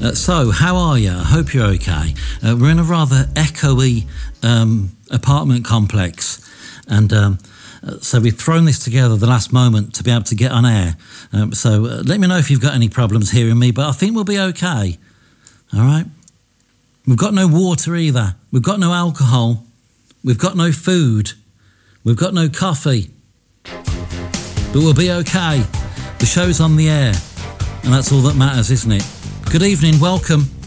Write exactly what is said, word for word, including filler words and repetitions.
Uh, so, how are you? I hope you're okay. Uh, we're in a rather echoey um, apartment complex, and um, uh, so we've thrown this together the last moment to be able to get on air. Um, so, uh, let me know if you've got any problems hearing me, but I think we'll be okay. All right? We've got no water either. We've got no alcohol. We've got no food. We've got no coffee. But we'll be okay. The show's on the air, and that's all that matters, isn't it? Good evening, welcome.